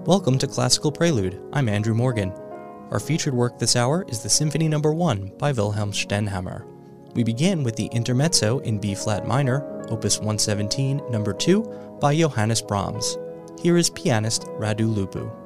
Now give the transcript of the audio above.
Welcome to Classical Prelude. I'm Andrew Morgan. Our featured work this hour is the Symphony No. 1 by Wilhelm Stenhammar. We begin with the Intermezzo in B-flat minor, Opus 117, No. 2, by Johannes Brahms. Here is pianist Radu Lupu.